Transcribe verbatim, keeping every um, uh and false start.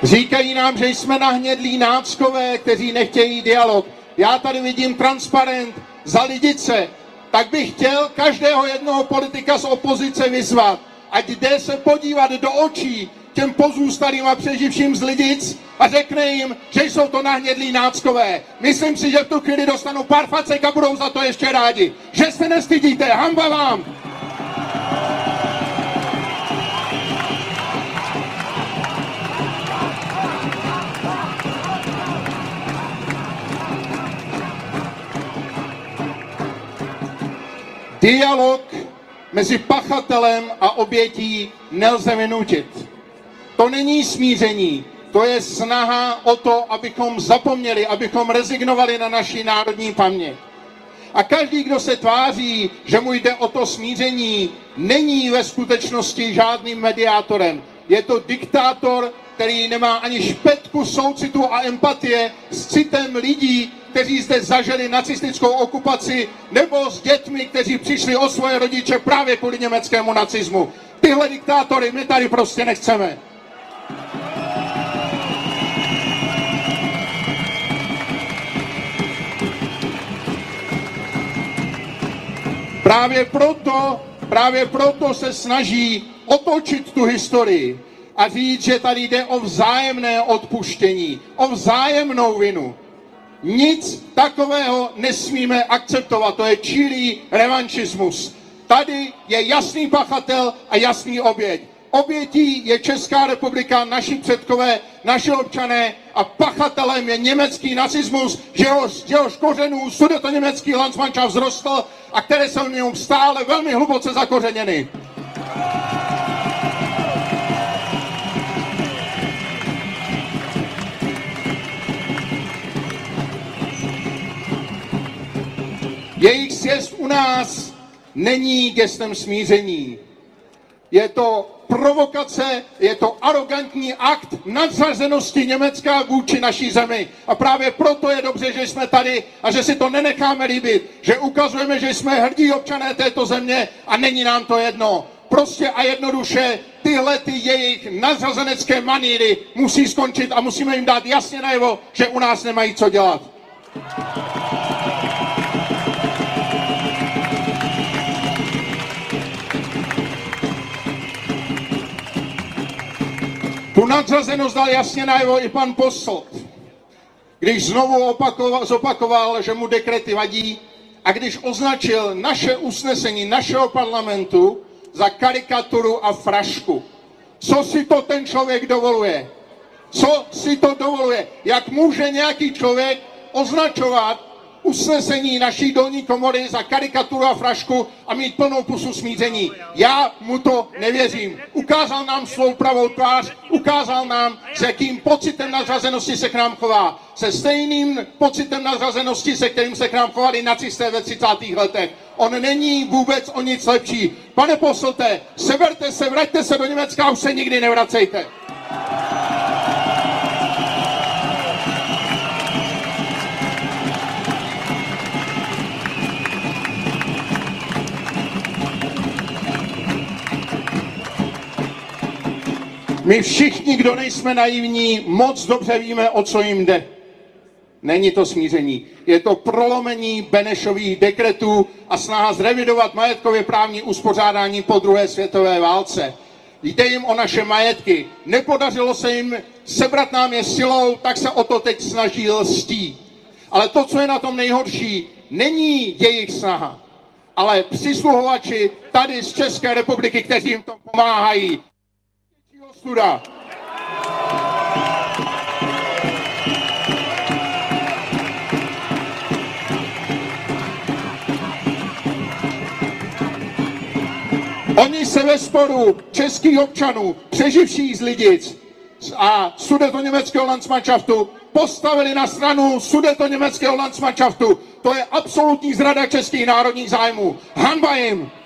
Říkají nám, že jsme nahnědlí náckové, kteří nechtějí dialog. Já tady vidím transparent za Lidice. Tak bych chtěl každého jednoho politika z opozice vyzvat, ať jde se podívat do očí těm pozůstalým a přeživším z Lidic a řekne jim, že jsou to nahnědlí náckové. Myslím si, že v tu chvíli dostanou pár facek a budou za to ještě rádi. Že se nestydíte, hanba vám! Dialog mezi pachatelem a obětí nelze vynutit. To není smíření, to je snaha o to, abychom zapomněli, abychom rezignovali na naši národní paměť. A každý, kdo se tváří, že mu jde o to smíření, není ve skutečnosti žádným mediátorem. Je to diktátor, který nemá ani špetku soucitu a empatie s citem lidí, kteří zde zažili nacistickou okupaci, nebo s dětmi, kteří přišli o svoje rodiče právě kvůli německému nacismu. Tyhle diktátory my tady prostě nechceme. Právě proto, právě proto se snaží otočit tu historii a říct, že tady jde o vzájemné odpuštění, o vzájemnou vinu. Nic takového nesmíme akceptovat, to je čirý revanšismus. Tady je jasný pachatel a jasný oběť. Obětí je Česká republika, naši předkové, naši občané a pachatelem je německý nacismus, z jehož kořenů sudetoněmecký Landsmannschaft vzrostl a které jsou v něm stále velmi hluboce zakořeněny. Jejich sjezd u nás není gestem smíření. Je to provokace, je to arrogantní akt nadřazenosti Německa vůči naší zemi. A právě proto je dobře, že jsme tady a že si to nenecháme líbit, že ukazujeme, že jsme hrdí občané této země a není nám to jedno. Prostě a jednoduše tyhle ty jejich nadřazenecké maníry musí skončit a musíme jim dát jasně najevo, že u nás nemají co dělat. Tu nadřazenost dal jasně najevo i pan Posselt, když znovu opakoval, zopakoval, že mu dekrety vadí a když označil naše usnesení našeho parlamentu za karikaturu a frašku. Co si to ten člověk dovoluje? Co si to dovoluje? Jak může nějaký člověk označovat usnesení naší dolní komory za karikaturu a frašku a mít plnou pusu smíření? Já mu to nevěřím. Ukázal nám svou pravou tvář, ukázal nám, s jakým pocitem nadřazenosti se k nám chová. Se stejným pocitem nadřazenosti, se kterým se k nám chovali nacisté ve třicátých letech. On není vůbec o nic lepší. Pane Posselte, seberte se, vraťte se do Německa a už se nikdy nevracejte. My všichni, kdo nejsme naivní, moc dobře víme, o co jim jde. Není to smíření. Je to prolomení Benešových dekretů a snaha zrevidovat majetkově právní uspořádání po druhé světové válce. Jde jim o naše majetky. Nepodařilo se jim sebrat nám je silou, tak se o to teď snaží lstí. Ale to, co je na tom nejhorší, není jejich snaha, ale přisluhovači tady z České republiky, kteří jim tom pomáhají. Studa. Oni se ve sporu českých občanů, přeživších z Lidic a sudetoněmeckého Landsmannschaftu postavili na stranu sudetoněmeckého Landsmannschaftu. To je absolutní zrada českých národních zájmů. Hanba jim!